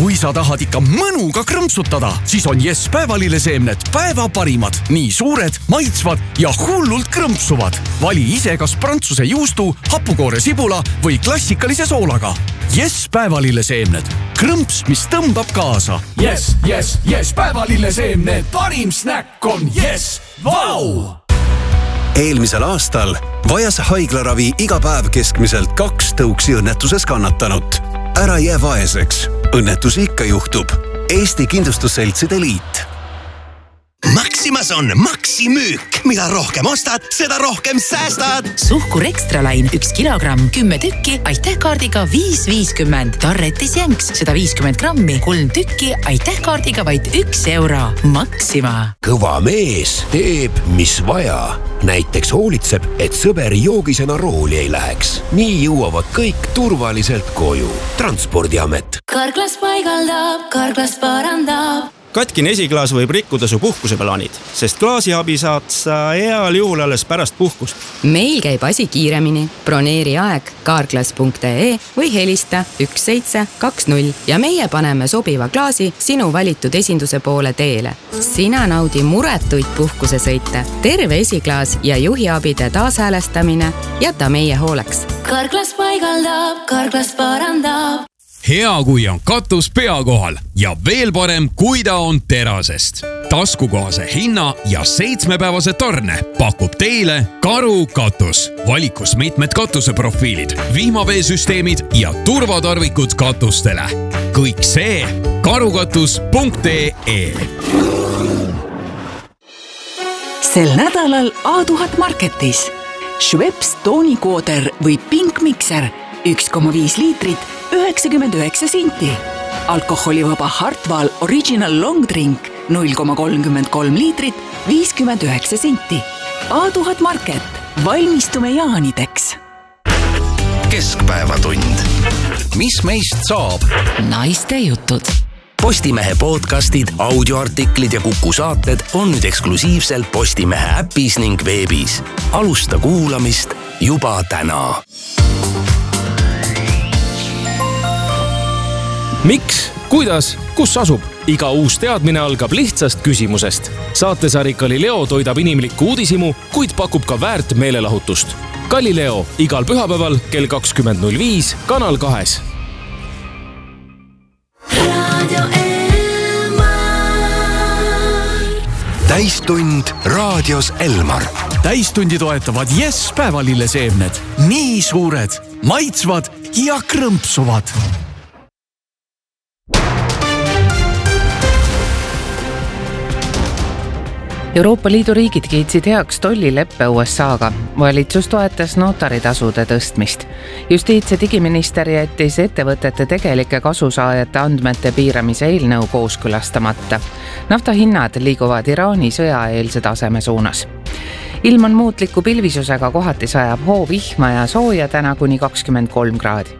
Kui sa tahad ikka mõnuga krõmpsutada, siis on Yes päevalilleseemned päeva parimad. Nii suured, maitsvad ja hullult krõmpsuvad. Vali ise kas prantsuse juustu, hapukoore sibula või klassikalise soolaga. Yes päevalilleseemned. Krõmps, mis tõmbab kaasa. Yes päevalilleseemned. Parim snäkk on Yes. Vau! Eelmisel aastal vajas haiglaravi iga päev keskmiselt 2 tõuksi õnnetuses kannatanut. Ära jää vaeseks. Õnnetusi ikka juhtub. Eesti Kindlustusseltside Liit. Maximas on maksimüük. Mida rohkem ostad, seda rohkem säästad. Suhkur Extralain 1 kilogramm, 10 tükki, aitähkaardiga 5,50. Tarretis jänks 150 grammi, 3 tükki, aitähkaardiga vaid 1 euro. Maxima. Kõva mees teeb, mis vaja. Näiteks hoolitseb, et sõber joogisena rooli ei läheks. Nii jõuavad kõik turvaliselt koju. Transpordiamet. Karklas paigaldab, Karklas parandab. Katkine esiklaas võib rikkuda su puhkuseplaanid, sest klaasiabi saad sa heal juhul alles pärast puhkust. Meil käib asi kiiremini. Broneeri aeg karklas.ee või helista 1720 ja meie paneme sobiva klaasi sinu valitud esinduse poole teele. Sina naudi muretuid puhkusesõite. Terve esiklaas ja juhiabide taashäälestamine jäta meie hooleks. Karklas paigaldab, Karklas parandab. Hea, kui on katus pea kohal ja veel parem, kui ta on terasest. Taskukohase hinna ja 7-päevase tarne pakub teile Karu katus. Valikus mitmed katuseprofiilid, vihmaveesüsteemid ja turvatarvikud katustele. Kõik see karukatus.ee. Sel nädalal A1000 Marketis. Schweppes toonikooder või Pink Mixer 1,5 liitrit 99 senti. Alkoholivaba Hartwall Original Long Drink 0,33 liitrit 59 senti. A1000 Market. Valmistume jaanideks. Keskpäevatund. Mis meist saab? Naiste jutud. Postimehe podcastid, audioartiklid ja Kuku saated on nüüd eksklusiivselt Postimehe äpis ning veebis. Alusta kuulamist juba täna. Miks, kuidas, kus asub? Iga uus teadmine algab lihtsast küsimusest. Saatesari Galileo toidab inimlikku uudisimu, kuid pakub ka väärt meelelahutust. Galileo igal pühapäeval kell 20.05 Kanal 2. Täistund raadios Elmar. Täistundi toetavad Yes päevalilleseemned. Nii suured, maitsvad ja krõmpsuvad. Euroopa Liidu riigid kiitsid heaks tollileppe USA-ga. Valitsus toetas notaritasude tõstmist. Justiits- ja digiminister jättis ettevõtete tegelike kasusaajate andmete piiramise eelnõu kooskõlastamata. Naftahinnad liiguvad Iraani sõjaeelse taseme suunas. Ilm on muutliku pilvisusega, kohati sajab hoovihma ja sooja täna kuni 23 kraadi.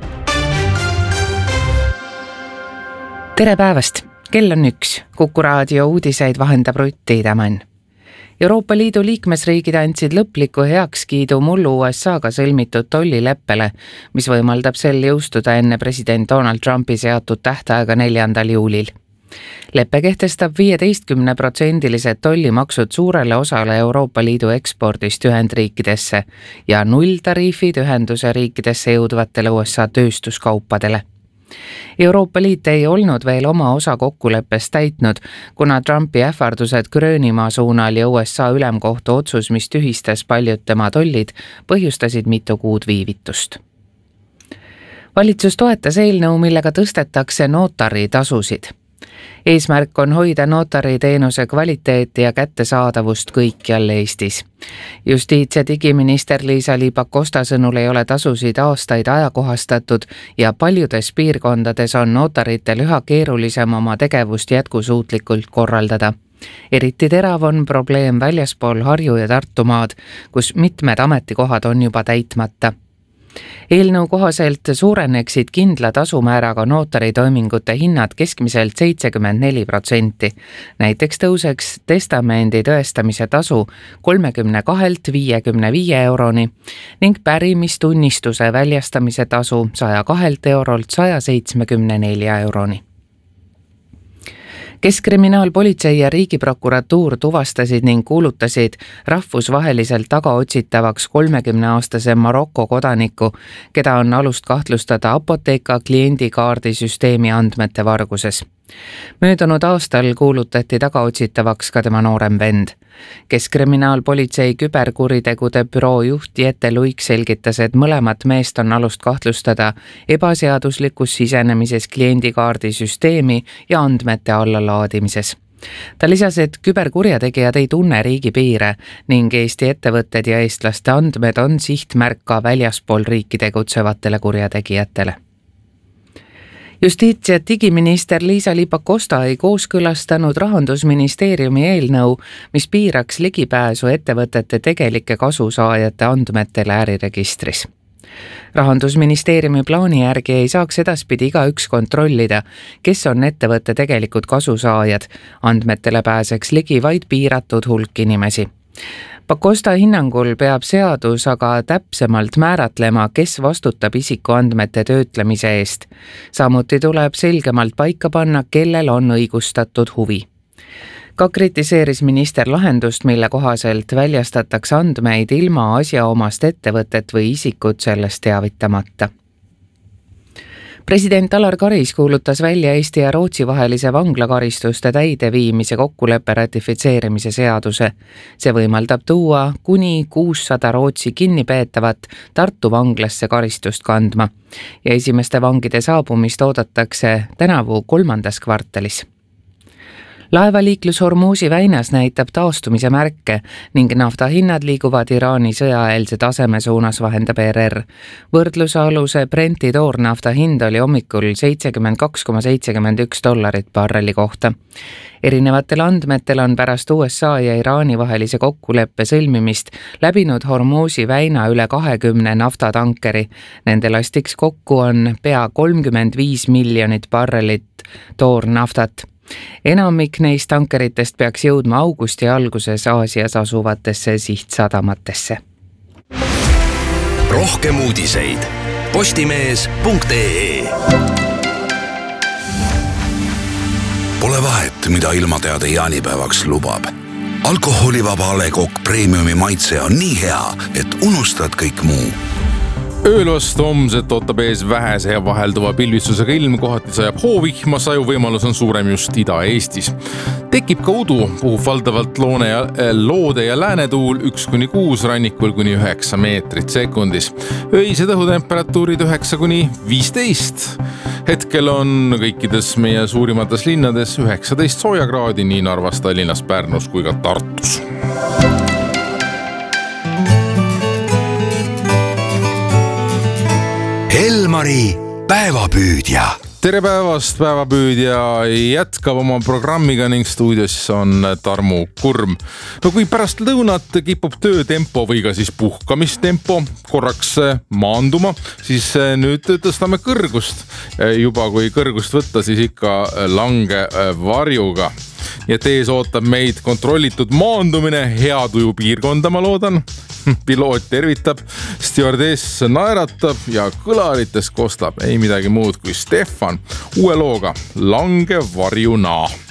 Tere päevast! Kell on 1. Kuku raadio uudiseid vahendab Rutti Idamann. Euroopa Liidu liikmesriigid andsid lõpliku heakskiidu mullu USA-ga sõlmitud tollileppele, mis võimaldab sel jõustuda enne president Donald Trumpi seatud tähtaega 4. juulil. Leppe kehtestab 15% tollimaksud suurele osale Euroopa Liidu ekspordist Ühendriikidesse ja 0 tariifid ühenduse riikidesse jõudvatele USA tööstuskaupadele. Euroopa Liit ei olnud veel oma osa kokkuleppest täitnud, kuna Trumpi ähvardused Gröönimaa suunal ja USA ülemkohtu otsus, mis tühistas paljud tema tollid, põhjustasid mitu kuud viivitust. Valitsus toetas eelnõu, millega tõstetakse notari tasusid. Eesmärk on hoida notari teenuse kvaliteeti ja kättesaadavust kõikjal Eestis. Justiits- ja digiminister Liisa-Ly Pakosta sõnul ei ole tasusid aastaid ajakohastatud ja paljudes piirkondades on notaritel üha keerulisem oma tegevust jätkusuutlikult korraldada. Eriti terav on probleem väljaspool Harju- ja Tartumaad, kus mitmed ametikohad on juba täitmata. Eelnõu kohaselt suureneksid kindla tasumääraga notaritoimingute hinnad keskmiselt 74%. Näiteks tõuseks testamendi tõestamise tasu 32-55 euroni ning pärimistunnistuse väljastamise tasu 102 eurolt 174 euroni. Keskkriminaalpolitsei ja Riigiprokuratuur tuvastasid ning kuulutasid rahvusvaheliselt tagaotsitavaks 30-aastase Maroko kodaniku, keda on alust kahtlustada Apotheka kliendikaardisüsteemi andmete varguses. Möödunud aastal kuulutati tagaotsitavaks ka tema noorem vend. Keskkriminaalpolitsei küberkuritegude büroo juht Jette Luik selgitas, et mõlemat meest on alust kahtlustada ebaseaduslikus sisenemises kliendikaardisüsteemi ja andmete allalaadimises. Ta lisas, et küberkurjategijad ei tunne riigipiire ning Eesti ettevõtted ja eestlaste andmed on sihtmärk ka väljaspool riiki tegutsevatele kurjategijatele. Justiits- ja digiminister Liisa-Ly Pakosta ei kooskõlastanud Rahandusministeeriumi eelnõu, mis piiraks ligipääsu ettevõtete tegelike kasusaajate andmetele äriregistris. Rahandusministeeriumi plaani järgi ei saaks edaspidi igaüks kontrollida, kes on ettevõtte tegelikud kasusaajad. Andmetele pääseks ligi vaid piiratud hulk inimesi. Pakosta hinnangul peab seadus aga täpsemalt määratlema, kes vastutab isikuandmete töötlemise eest. Samuti tuleb selgemalt paika panna, kellel on õigustatud huvi. Ka kritiseeris minister lahendust, mille kohaselt väljastatakse andmeid ilma asjaomast ettevõtet või isikut sellest teavitamata. President Alar Karis kuulutas välja Eesti ja Rootsi vahelise vanglakaristuste täideviimise kokkuleppe ratifitseerimise seaduse. See võimaldab tuua kuni 600 Rootsi kinnipeetavat Tartu vanglasse karistust kandma ja esimeste vangide saabumist oodatakse tänavu 3. kvartalis. Laevaliiklus Hormuzi väinas näitab taastumise märke ning naftahinnad liiguvad Iraani sõjaeelse taseme suunas, vahendab ERR. Võrdluse aluse Brenti toornafta hind oli hommikul $72,71 barreli kohta. Erinevatel andmetel on pärast USA ja Iraani vahelise kokkuleppe sõlmimist läbinud Hormuzi väina üle 20 naftatankeri. Nende lastiks kokku on pea 35 miljonit barrelit toornaftat. Enamik neist tankeritest peaks jõudma augusti alguses Aasias asuvatesse sihtsadamatesse. Rohkem uudiseid postimees.ee. Pole vahet, mida ilmateade jaanipäevaks lubab. Alkoholivaba A. Le Coq Premiumi maitse on nii hea, et unustad kõik muu. Öölvast homset ootab ees vähese ja vahelduva pilvitsusega ilm, kohati sajab hoovihma, sajuvõimalus on suurem just Ida-Eestis. Tekib ka udu, puhub valdavalt loode ja läänetuul 1-6, rannikul kuni 9 meetrit sekundis. Öised õhutemperatuurid 9-15. Hetkel on kõikides meie suurimates linnades 19 soojakraadi, nii Narvas, Tallinnas, Pärnus kui ka Tartus. Elmari päevapüüdja. Tere päevast, päevapüüdja jätkab oma programmiga ning stuudios on Tarmo Kurm. No kui pärast lõunat kipub töötempo või ka siis puhkamistempo korraks maanduma, siis nüüd tõstame kõrgust. Juba kui kõrgust võtta, siis ikka lange varjuga. Ja tees ootab meid kontrollitud maandumine, hea tuju piirkonda, ma loodan. Piloot tervitab, stjuardess naeratab ja kõlarites kostab ei midagi muud kui Stefan uue looga Lange varjuna.